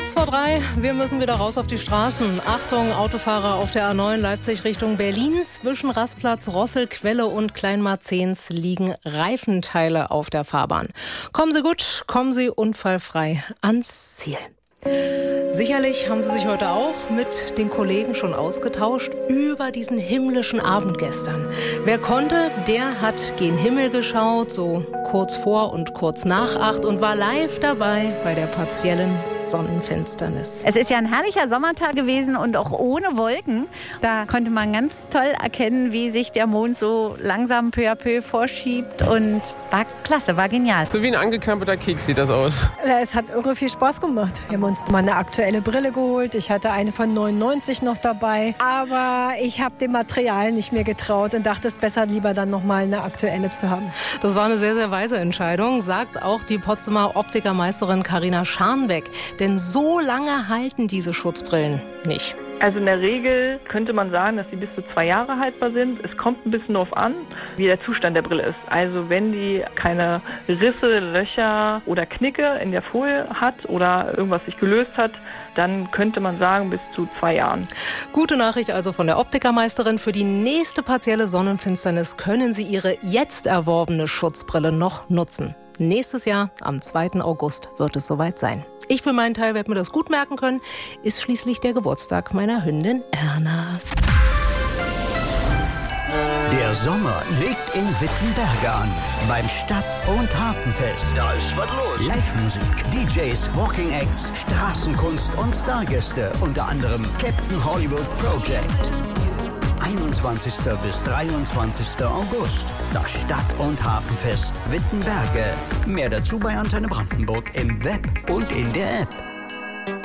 Kurz vor 3, wir müssen wieder raus auf die Straßen. Achtung, Autofahrer auf der A9 Leipzig Richtung Berlin. Zwischen Rastplatz Rosselquelle und Kleinmarzens liegen Reifenteile auf der Fahrbahn. Kommen Sie gut, kommen Sie unfallfrei ans Ziel. Sicherlich haben Sie sich heute auch mit den Kollegen schon ausgetauscht über diesen himmlischen Abend gestern. Wer konnte, der hat gen Himmel geschaut, so kurz vor und kurz nach 8 und war live dabei bei der partiellen Sonnenfinsternis. Es ist ja ein herrlicher Sommertag gewesen und auch ohne Wolken. Da konnte man ganz toll erkennen, wie sich der Mond so langsam peu à peu vorschiebt und war klasse, war genial. So wie ein angekamperter Keks sieht das aus. Es hat irre viel Spaß gemacht. Wir haben uns mal eine aktuelle Brille geholt. Ich hatte eine von 99 noch dabei. Aber ich habe dem Material nicht mehr getraut und dachte, es ist besser, lieber dann noch mal eine aktuelle zu haben. Das war eine sehr, sehr weise Entscheidung, sagt auch die Potsdamer Optikermeisterin Carina Scharnbeck. Denn so lange halten diese Schutzbrillen nicht. Also in der Regel könnte man sagen, dass sie bis zu 2 Jahre haltbar sind. Es kommt ein bisschen darauf an, wie der Zustand der Brille ist. Also wenn die keine Risse, Löcher oder Knicke in der Folie hat oder irgendwas sich gelöst hat, dann könnte man sagen bis zu 2 Jahren. Gute Nachricht also von der Optikermeisterin. Für die nächste partielle Sonnenfinsternis können Sie Ihre jetzt erworbene Schutzbrille noch nutzen. Nächstes Jahr, am 2. August, wird es soweit sein. Ich für meinen Teil werde mir das gut merken können. Ist schließlich der Geburtstag meiner Hündin Erna. Der Sommer legt in Wittenberge an. Beim Stadt- und Hafenfest. Da ist was los. Live-Musik, DJs, Walking Acts, Straßenkunst und Stargäste. Unter anderem Captain Hollywood Project. 21. bis 23. August. Das Stadt- und Hafenfest Wittenberge. Mehr dazu bei Antenne Brandenburg im Web und in der App.